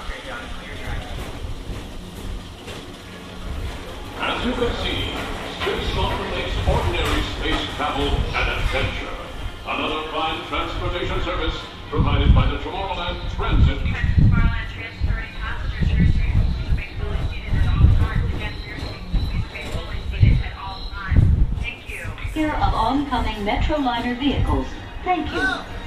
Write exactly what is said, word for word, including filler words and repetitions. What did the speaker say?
As you can see, Space Mountain makes ordinary space travel an adventure. Another fine transportation service provided by the Tomorrowland Transit. Tomorrowland transferring passengers here soon. Please remain fully seated at all times. Again, here soon. Please remain fully seated at all times. Thank you. Here of oncoming Metroliner vehicles. Thank you.